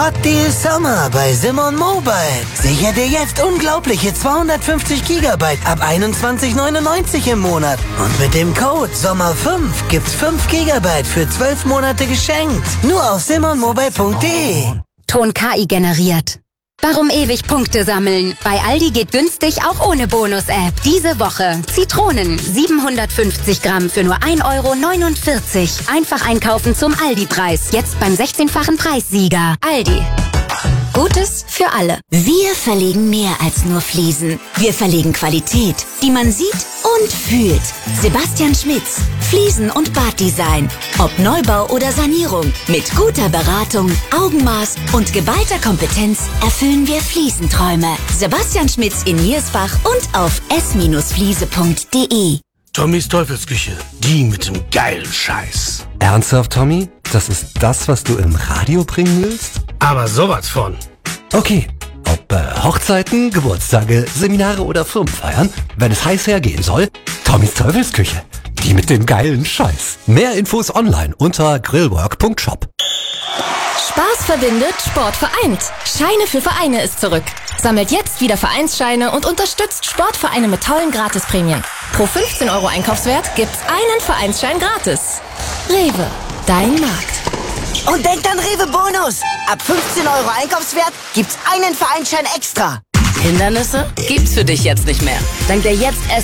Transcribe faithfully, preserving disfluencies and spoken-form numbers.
Hot Deal Sommer bei Simon Mobile. Sicher dir jetzt unglaubliche zweihundertfünfzig Gigabyte ab einundzwanzig neunundneunzig im Monat. Und mit dem Code Sommer fünf gibt's fünf Gigabyte für zwölf Monate geschenkt. Nur auf simon mobile punkt de. Ton K I generiert. Warum ewig Punkte sammeln? Bei Aldi geht günstig auch ohne Bonus-App. Diese Woche Zitronen siebenhundertfünfzig Gramm für nur ein Euro neunundvierzig. Einfach einkaufen zum Aldi-Preis. Jetzt beim sechzehnfachen Preissieger. Aldi. Gutes für alle. Wir verlegen mehr als nur Fliesen. Wir verlegen Qualität, die man sieht und fühlt. Sebastian Schmitz. Fliesen- und Baddesign. Ob Neubau oder Sanierung. Mit guter Beratung, Augenmaß und geballter Kompetenz erfüllen wir Fliesenträume. Sebastian Schmitz in Niersbach und auf s fliese punkt de. Tommys Teufelsküche. Die mit dem geilen Scheiß. Ernsthaft, Tommy? Das ist das, was du im Radio bringen willst? Aber sowas von. Okay. Ob äh, Hochzeiten, Geburtstage, Seminare oder Firmenfeiern, wenn es heiß hergehen soll, Tommys Teufelsküche. Die mit dem geilen Scheiß. Mehr Infos online unter grillwork punkt shop. Spaß verbindet, Sport vereint. Scheine für Vereine ist zurück. Sammelt jetzt wieder Vereinsscheine und unterstützt Sportvereine mit tollen Gratisprämien. Pro fünfzehn Euro Einkaufswert gibt's einen Vereinsschein gratis. Rewe, dein Markt. Und denkt an Rewe Bonus. Ab fünfzehn Euro Einkaufswert gibt's einen Vereinsschein extra. Hindernisse gibt's für dich jetzt nicht mehr. Dank der jetzt